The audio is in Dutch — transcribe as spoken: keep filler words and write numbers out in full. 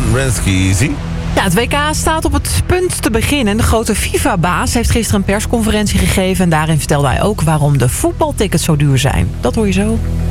Rensky, Easy. Ja, het W K staat op het punt te beginnen. De grote FIFA-baas heeft gisteren een persconferentie gegeven. En daarin vertelde hij ook waarom de voetbaltickets zo duur zijn. Dat hoor je zo.